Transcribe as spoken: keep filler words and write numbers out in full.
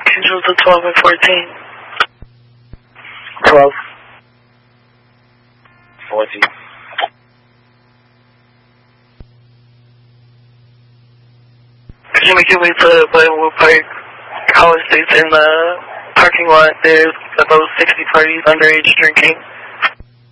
Angels of twelve and fourteen. twelve. fourteen. Could you make your way to Glenwood Park, College State's in the parking lot? There's about sixty parties underage drinking.